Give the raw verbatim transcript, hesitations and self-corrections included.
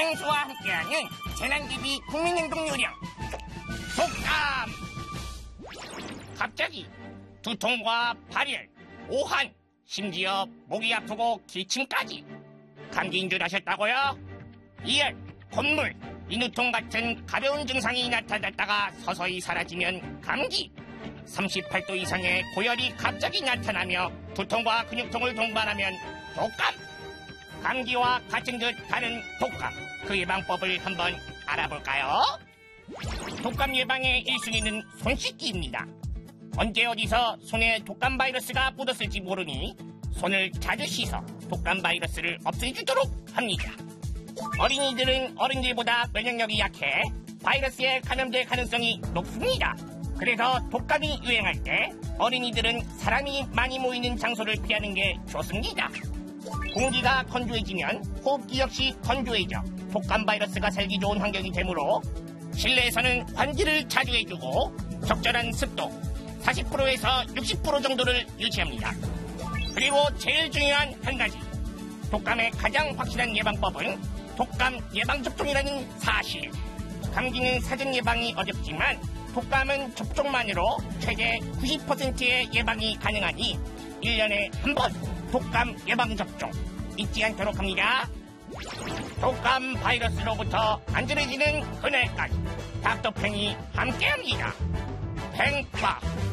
생수와 함께하는 재난대비 국민행동 요령 독감. 갑자기 두통과 발열, 오한, 심지어 목이 아프고 기침까지. 감기인 줄 아셨다고요? 이열, 콧물, 인후통 같은 가벼운 증상이 나타났다가 서서히 사라지면 감기. 삼십팔 도 이상의 고열이 갑자기 나타나며 두통과 근육통을 동반하면 독감. 감기와 같은 듯 다른 독감, 그 예방법을 한번 알아볼까요? 독감 예방의 일 순위는 손 씻기입니다. 언제 어디서 손에 독감 바이러스가 묻었을지 모르니 손을 자주 씻어 독감 바이러스를 없애주도록 합니다. 어린이들은 어른들보다 면역력이 약해 바이러스에 감염될 가능성이 높습니다. 그래서 독감이 유행할 때 어린이들은 사람이 많이 모이는 장소를 피하는 게 좋습니다. 공기가 건조해지면 호흡기 역시 건조해져 독감 바이러스가 살기 좋은 환경이 되므로 실내에서는 환기를 자주 해주고 적절한 습도 사십 퍼센트에서 육십 퍼센트 정도를 유지합니다. 그리고 제일 중요한 한 가지, 독감의 가장 확실한 예방법은 독감 예방접종이라는 사실. 감기는 사전 예방이 어렵지만 독감은 접종만으로 최대 구십 퍼센트의 예방이 가능하니 일 년에 한 번 독감 예방접종 잊지 않도록 합니다. 독감 바이러스로부터 안전해지는 그날까지 닥터팽이 함께합니다. 팽박